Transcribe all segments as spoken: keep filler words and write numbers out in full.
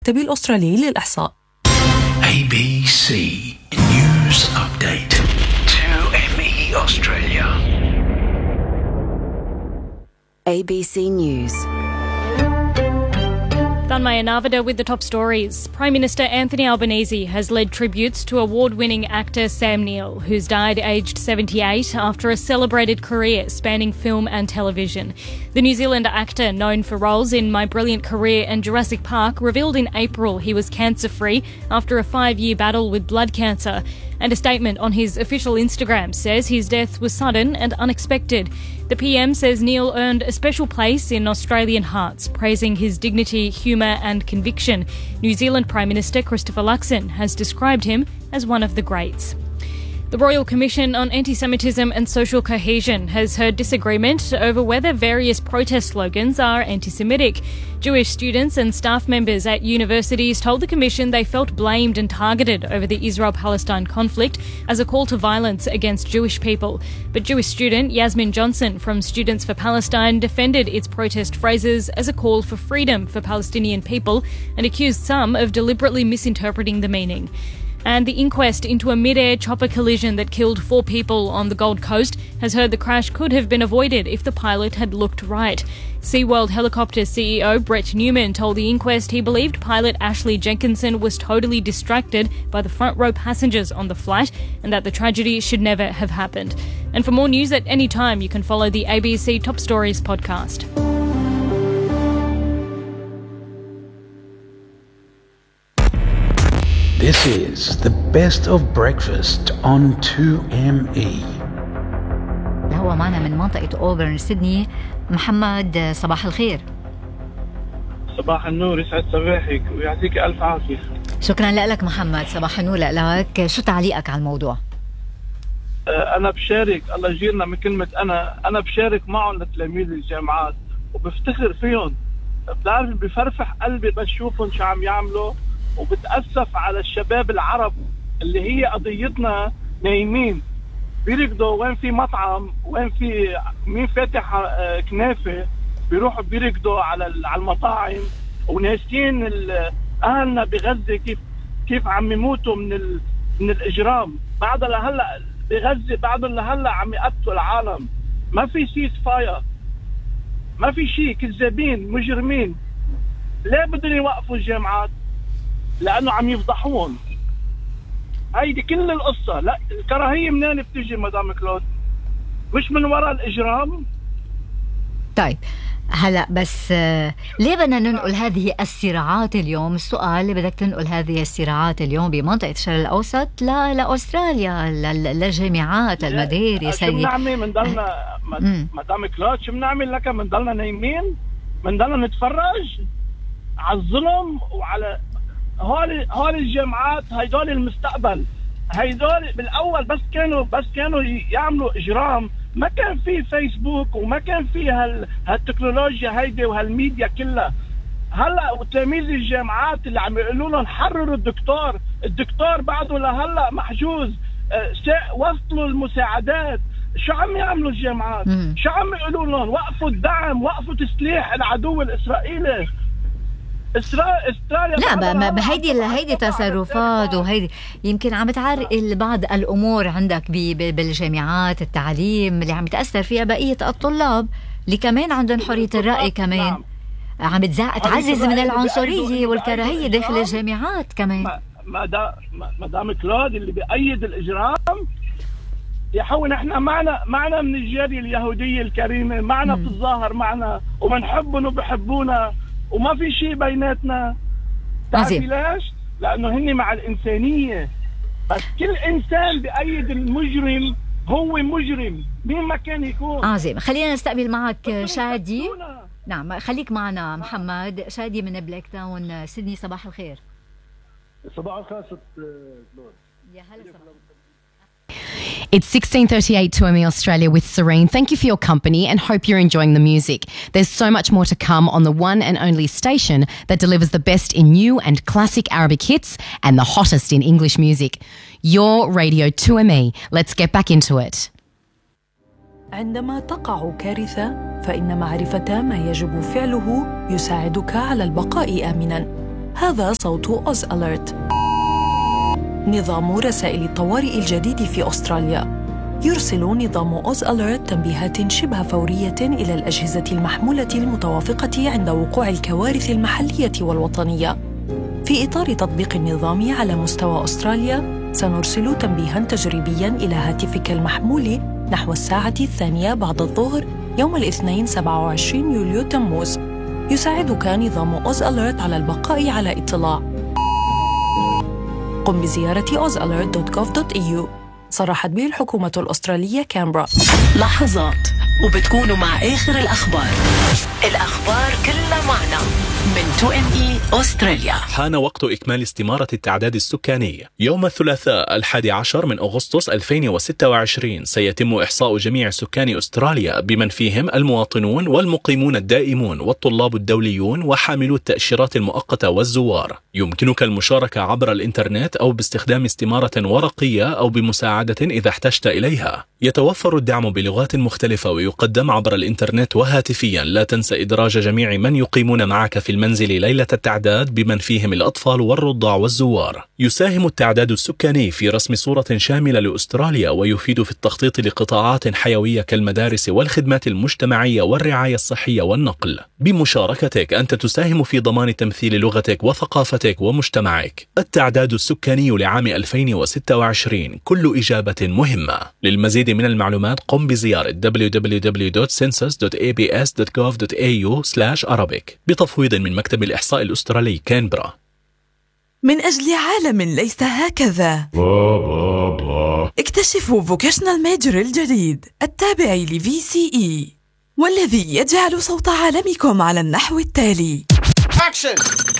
المكتب الأسترالي للإحصاء. A B C News Update. two M E Australia. A B C News. Thanmaya Navada with the top stories. Prime Minister Anthony Albanese has led tributes to award-winning actor Sam Neill, who's died aged seventy-eight after a celebrated career spanning film and television. The New Zealand actor, known for roles in My Brilliant Career and Jurassic Park, revealed in April he was cancer-free after a five-year battle with blood cancer. And a statement on his official Instagram says his death was sudden and unexpected. The P M says Neill earned a special place in Australian hearts, praising his dignity, humour and conviction. New Zealand Prime Minister Christopher Luxon has described him as one of the greats. The Royal Commission on Anti-Semitism and Social Cohesion has heard disagreement over whether various protest slogans are anti-Semitic. Jewish students and staff members at universities told the Commission they felt blamed and targeted over the Israel-Palestine conflict as a call to violence against Jewish people. But Jewish student Yasmin Johnson from Students for Palestine defended its protest phrases as a call for freedom for Palestinian people and accused some of deliberately misinterpreting the meaning. And the inquest into a mid-air chopper collision that killed four people on the Gold Coast has heard the crash could have been avoided if the pilot had looked right. SeaWorld Helicopter C E O Brett Newman told the inquest he believed pilot Ashley Jenkinson was totally distracted by the front row passengers on the flight and that the tragedy should never have happened. And for more news at any time, you can follow the A B C Top Stories podcast. This is the best of breakfast on two M E. هو معنا من منطقة أوبرن سيدني محمد. صباح الخير. صباح النور، يسعد صباحك ويعطيك ألف عافية. شكرا لك محمد. صباح النور لك. شو تعليقك على الموضوع؟ أنا بشارك، الله يجيرنا من كلمة أنا أنا بشارك معهم لتلاميذ الجامعات وبفتخر فيهم. بتعرف بفرفح قلبي بس شوفهم شو عم يعملوا، وبتأسف على الشباب العرب اللي هي قضيتنا نايمين بيركضوا وين في مطعم، وين في مين فاتح كنافة بيروحوا بيركضوا على على المطاعم، وناسين أهلنا بغزة كيف كيف عم يموتوا من ال من الإجرام. بعد لهلا بغزة بعد لهلا عم يقتلوا العالم. ما في سيس فاير، ما في شيء، كذابين مجرمين. ليه بدهم يوقفوا الجامعات؟ لأنه عم يفضحون. هيدي كل القصة. لا، الكراهية منين بتجي مدام كلود؟ مش من وراء الإجرام؟ طيب هلا بس ليه بدنا ننقل هذه الصراعات اليوم؟ السؤال اللي بدك تنقل هذه الصراعات اليوم بمنطقة الشرق الأوسط لا لأستراليا، للجامعات، المدارس. شو بنعمل؟ بنضلنا مدام كلود شو بنعمل لك؟ بنضلنا نايمين؟ بنضلنا نتفرج على الظلم وعلى هول هول الجامعات؟ هيدول المستقبل. هيدول بالاول بس كانوا بس كانوا يعملوا اجرام، ما كان في فيسبوك وما كان في هال هالتكنولوجيا هيدي وهالميديا كلها. هلا تلاميذ الجامعات اللي عم يقولوا لهم حرروا الدكتور، الدكتور بعده لهلا محجوز. أه وصلوا المساعدات. شو عم يعملوا الجامعات؟ مم. شو عم يقولوا لهم؟ وقفوا الدعم، وقفوا تسليح العدو الاسرائيلي. لا ما بهيدي هيدي تصرفات، وهيدي يمكن عم تعرقل بعض الأمور عندك بالجامعات، التعليم اللي عم يتأثر فيها بقية الطلاب اللي كمان عندهم حرية الرأي، كمان عم تعزز من العنصرية والكراهية داخل الجامعات كمان. مدام كلود اللي بيأيد الإجرام يا حول، نحن معنا معنا من الجالية اليهودية الكريمة، معنا بتتظاهر معنا وبنحبهم وبحبونا وما في شيء بيناتنا. تعرفي ليش؟ لأنه هني مع الإنسانية. بس كل إنسان بأيد المجرم هو مجرم مين ما كان يكون. عظيم. خلينا نستقبل معك شادي. نعم خليك معنا محمد. شادي من بلاك تاون سيدني. صباح الخير. صباح الخير ست نور. يا هلا. It's sixteen thirty-eight two M E Australia with Serene. Thank you for your company and hope you're enjoying the music. There's so much more to come on the one and only station that delivers the best in new and classic Arabic hits and the hottest in English music. Your Radio two M E. Let's get back into it. عندما تقع كارثة فإن معرفة ما يجب فعله يساعدك على البقاء آمناً. هذا صوت أوز أليرت. نظام رسائل الطوارئ الجديد في أستراليا. يرسل نظام أوز أليرت تنبيهات شبه فورية إلى الأجهزة المحمولة المتوافقة عند وقوع الكوارث المحلية والوطنية. في إطار تطبيق النظام على مستوى أستراليا، سنرسل تنبيهاً تجريبياً إلى هاتفك المحمول نحو الساعة الثانية بعد الظهر يوم الاثنين سبعة وعشرين يوليو تموز. يساعدك نظام أوز أليرت على البقاء على اطلاع. قم بزيارة أوز أليرت دوت كوف دوت إي يو. صرحت به الحكومة الأسترالية كامبرا. لحظات وبتكونوا مع آخر الأخبار. الأخبار كلها معنا من تو إن إي أستراليا. حان وقت إكمال استمارة التعداد السكاني. يوم الثلاثاء الحادي عشر من أغسطس ألفين وستة وعشرين سيتم إحصاء جميع سكان أستراليا بمن فيهم المواطنون والمقيمون الدائمون والطلاب الدوليون وحاملو التأشيرات المؤقتة والزوار. يمكنك المشاركة عبر الإنترنت أو باستخدام استمارة ورقية أو بمساعدة إذا احتجت إليها. يتوفر الدعم بلغات مختلفة ويقدم عبر الإنترنت وهاتفيا. لا تنسى إدراج جميع من يقيمون معك في المنزل ليلة التعداد بمن فيهم الأطفال والرضع والزوار. يساهم التعداد السكاني في رسم صورة شاملة لأستراليا ويفيد في التخطيط لقطاعات حيوية كالمدارس والخدمات المجتمعية والرعاية الصحية والنقل. بمشاركتك أنت تساهم في ضمان تمثيل لغتك وثقافتك ومجتمعك. التعداد السكاني لعام ألفين وستة وعشرين كل إجابة مهمة. للمزيد من المعلومات قم بزيارة دبليو دبليو دبليو دوت سنسس دوت إيه بي إس دوت كوف دوت إيه يو سلاش أرابيك بتفويض من مكتب الإحصاء الأسترالي كانبرا. من أجل عالم ليس هكذا. اكتشفوا فوكيشنال ميجر الجديد التابع لفي سي إي والذي يجعل صوت عالمكم على النحو التالي. أكشن.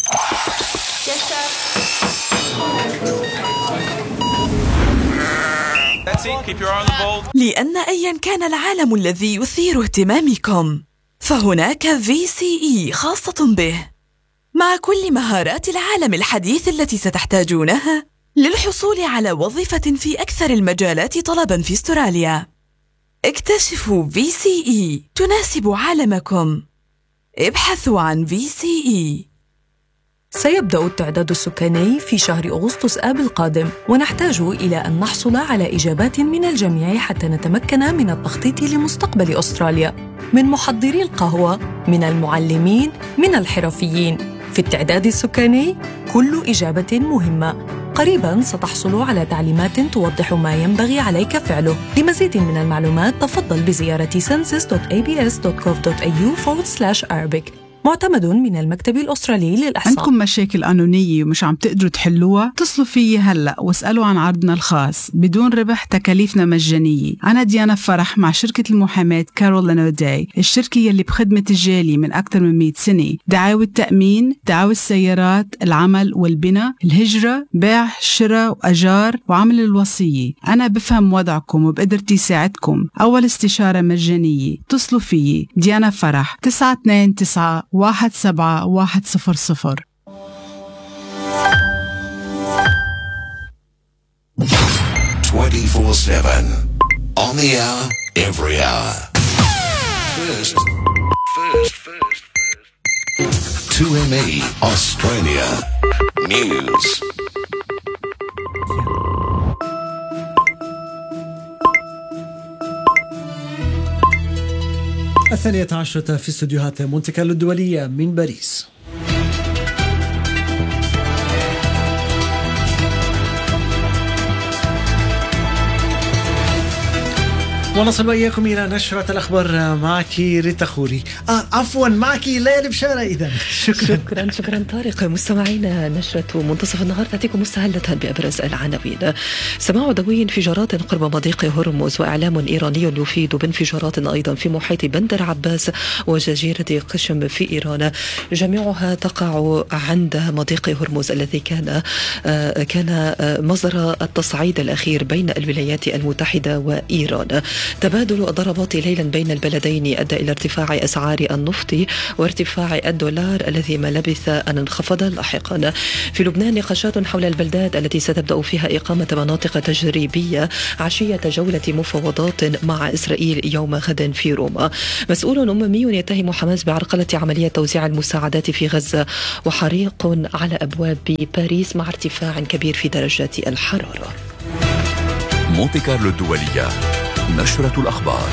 لأن أيا كان العالم الذي يثير اهتمامكم فهناك في سي إي خاصة به، مع كل مهارات العالم الحديث التي ستحتاجونها للحصول على وظيفة في أكثر المجالات طلباً في أستراليا. اكتشفوا في سي إي تناسب عالمكم. ابحثوا عن في سي إي. سيبدأ التعداد السكاني في شهر أغسطس آب القادم، ونحتاج إلى أن نحصل على إجابات من الجميع حتى نتمكن من التخطيط لمستقبل أستراليا، من محضري القهوة، من المعلمين، من الحرفيين. في التعداد السكاني كل إجابة مهمة. قريباً ستحصل على تعليمات توضح ما ينبغي عليك فعله. لمزيد من المعلومات تفضل بزيارة census دوت إيه بي إس دوت كوف دوت إيه يو forward slash Arabic. معتمد من المكتب الأسترالي للإحصاء. عندكم مشاكل قانونية ومش عم تقدروا تحلوها؟ اتصلوا فيي هلأ واسألوا عن عرضنا الخاص بدون ربح، تكاليفنا مجانية. أنا ديانا فرح مع شركة المحاماة كارولين أوداي، الشركة يلي بخدمة الجالي من أكثر من مئة سنة. دعاوى التأمين، دعاوى السيارات، العمل والبناء، الهجرة، بيع، شراء وأجار، وعمل الوصية. أنا بفهم وضعكم وبقدرتي ساعدكم. أول استشارة مجانية. اتصلوا فيي ديانا فرح تسعة اثنين تسعة واحد سبعة واحد صفر صفر. twenty-four seven on the hour, every hour. First, first, first, first. two M E Australia News. الثانية عشرة في استديوهات مونتي كارلو الدولية من باريس. ونصل وإياكم إلى نشرة الأخبار. معك ريتا خوري، آه عفوا معك ليلى بشارة. إذا شكرا شكرا شكرا طارق. مستمعينا، نشرة منتصف النهار تأتيكم مستهلة بأبرز العناوين. سماع دوي انفجارات قرب مضيق هرمز، وإعلام إيراني يفيد بانفجارات أيضا في محيط بندر عباس وجزيرة قشم في إيران، جميعها تقع عند مضيق هرمز الذي كان كان مصدر التصعيد الأخير بين الولايات المتحدة وإيران. تبادل الضربات ليلا بين البلدين أدى إلى ارتفاع أسعار النفط وارتفاع الدولار الذي ما لبث أن انخفض لاحقا. في لبنان نقاشات حول البلدات التي ستبدأ فيها إقامة مناطق تجريبية عشية جولة مفاوضات مع إسرائيل يوم غد في روما. مسؤول أممي يتهم حماس بعرقلة عملية توزيع المساعدات في غزة، وحريق على أبواب باريس مع ارتفاع كبير في درجات الحرارة. مونتي كارلو الدولية، نشرة الأخبار.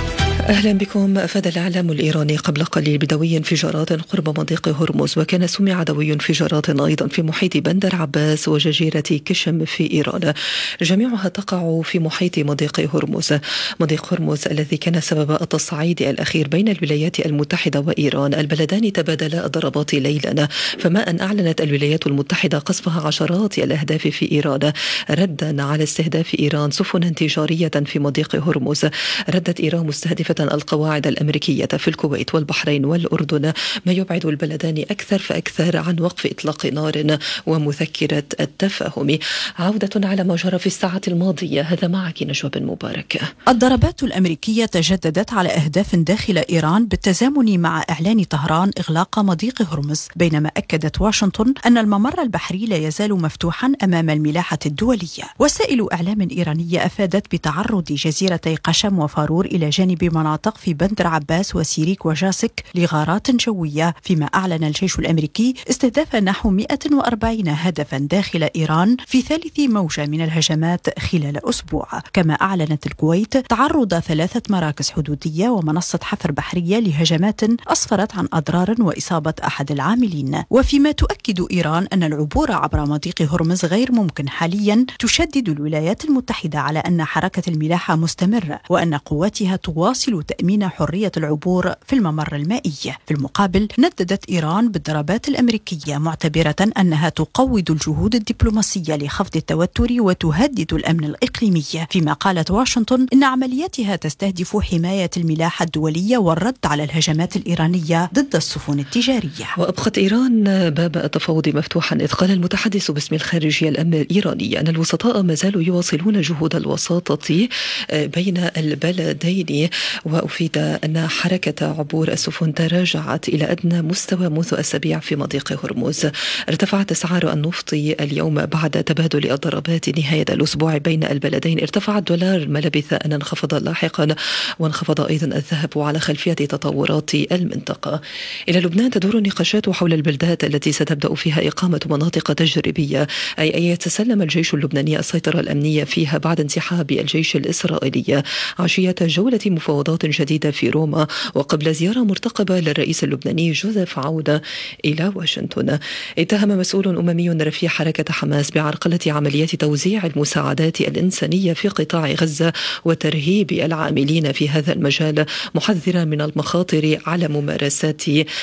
أهلا بكم. أفاد الإعلام الإيراني قبل قليل بدوي انفجارات قرب مضيق هرمز، وكان سمع دوي انفجارات أيضا في محيط بندر عباس وجزيرة كشم في إيران، جميعها تقع في محيط مضيق هرمز. مضيق هرمز الذي كان سبب التصعيد الأخير بين الولايات المتحدة وإيران. البلدان تبادلا الضربات ليلا، فما أن أعلنت الولايات المتحدة قصفها عشرات الأهداف في إيران ردا على استهداف إيران سفنا تجارية في مضيق هرمز. ردت إيران مستهدفة القواعد الأمريكية في الكويت والبحرين والأردن، ما يبعد البلدان أكثر فأكثر عن وقف إطلاق نار ومذكرة التفاهم. عودة على ما جرى في الساعة الماضية، هذا معك نجوى بن مبارك. الضربات الأمريكية تجددت على أهداف داخل إيران بالتزامن مع إعلان طهران إغلاق مضيق هرمز، بينما أكدت واشنطن أن الممر البحري لا يزال مفتوحا أمام الملاحة الدولية. وسائل إعلام إيرانية أفادت بتعرض جزيرتي قشم وفارور إلى جانب مناطق في بندر عباس وسيريك وجاسك لغارات جوية، فيما أعلن الجيش الأمريكي استهداف نحو مئة وأربعين هدفا داخل إيران في ثالث موجة من الهجمات خلال أسبوع. كما أعلنت الكويت تعرض ثلاثة مراكز حدودية ومنصة حفر بحرية لهجمات أسفرت عن أضرار وإصابة أحد العاملين. وفيما تؤكد إيران أن العبور عبر مضيق هرمز غير ممكن حاليا، تشدد الولايات المتحدة على أن حركة الملاحة مستمرة وأن قواتها تواصل تأمين حرية العبور في الممر المائي. في المقابل نددت إيران بالضربات الأمريكية، معتبرة أنها تقوض الجهود الدبلوماسية لخفض التوتر وتهدد الأمن الإقليمي، فيما قالت واشنطن إن عملياتها تستهدف حماية الملاحة الدولية والرد على الهجمات الإيرانية ضد السفن التجارية. وأبقت إيران باب التفاوض مفتوحا، إذ قال المتحدث باسم الخارجية الإيرانية أن الوسطاء ما زالوا يواصلون جهود الوساطة بين البلدين. وأفيد أن حركة عبور السفن تراجعت إلى أدنى مستوى منذ أسابيع في مضيق هرمز. ارتفعت أسعار النفط اليوم بعد تبادل الضربات نهاية الأسبوع بين البلدين. ارتفع الدولار ما لبث أن انخفض لاحقا، وانخفض أيضا الذهب على خلفية تطورات المنطقة. إلى لبنان تدور النقاشات حول البلدات التي ستبدأ فيها إقامة مناطق تجريبية، أي أن يتسلم الجيش اللبناني السيطرة الأمنية فيها بعد انسحاب الجيش الإسرائيلي، عشية جولة مفاوضات جديدة في روما وقبل زيارة مرتقبة للرئيس اللبناني جوزيف عودة إلى واشنطن. اتهم مسؤول أممي رفيع حركة حماس بعرقلة عمليات توزيع المساعدات الإنسانية في قطاع غزة وترهيب العاملين في هذا المجال، محذرا من المخاطر على ممارسات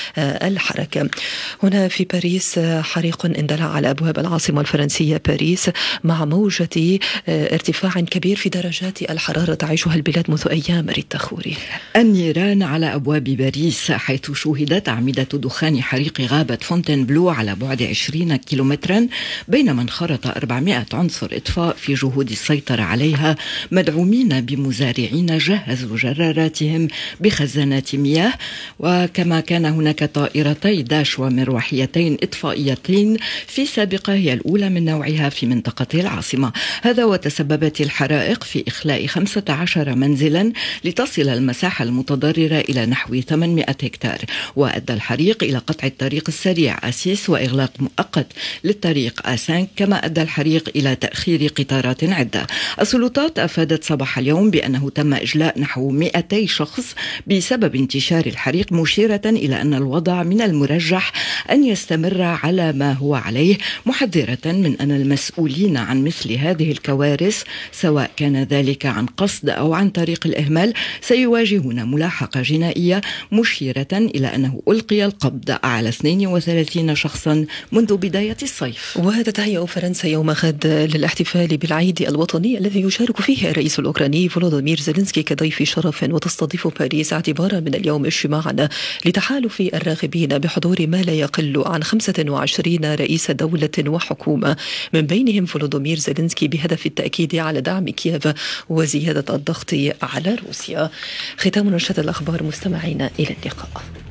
الحركة. هنا في باريس حريق اندلع على أبواب العاصمة الفرنسية باريس، مع موجة ارتفاع كبير في درجات الحرارة تعيشها البلاد منذ أيام. التخوري. النيران على أبواب باريس، حيث شوهدت أعمدة دخان حريق غابة فونتينبلو على بعد عشرين كيلومترا، بينما انخرط أربعمائة عنصر إطفاء في جهود السيطرة عليها، مدعومين بمزارعين جهزوا جراراتهم بخزانات مياه. وكما كان هناك طائرتي داش ومروحيتين إطفائيتين في سابقة هي الأولى من نوعها في منطقة العاصمة. هذا وتسببت الحرائق في إخلاء خمسة عشر منزلا لتصل المساحة المتضررة إلى نحو ثمانمائة هكتار. وأدى الحريق إلى قطع الطريق السريع أسيس وإغلاق مؤقت للطريق آسانك، كما أدى الحريق إلى تأخير قطارات عدة. السلطات أفادت صباح اليوم بأنه تم إجلاء نحو مئتي شخص بسبب انتشار الحريق، مشيرة إلى أن الوضع من المرجح أن يستمر على ما هو عليه، محذرة من أن المسؤولين عن مثل هذه الكوارث، سواء كان ذلك عن قصد أو عن طريق الإهمال، سيواجهون ملاحقة جنائية، مشيرة إلى أنه ألقي القبض على اثنين وثلاثين شخصا منذ بداية الصيف. وتتهيأ فرنسا يوم غد للاحتفال بالعيد الوطني الذي يشارك فيه الرئيس الأوكراني فولودومير زيلينسكي كضيف شرف، وتستضيف باريس اعتبارا من اليوم اجتماعا لتحالف الراغبين بحضور ما لا يقل عن خمسة وعشرين رئيس دولة وحكومة، من بينهم فولودومير زيلينسكي، بهدف التأكيد على دعم كييف وزيادة الضغط على روسيا. ختام نشرة الأخبار مستمعينا، إلى اللقاء.